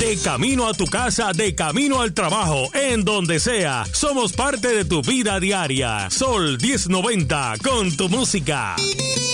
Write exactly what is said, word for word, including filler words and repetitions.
De camino a tu casa, de camino al trabajo, en donde sea, somos parte de tu vida diaria. Sol diez noventa, con tu música.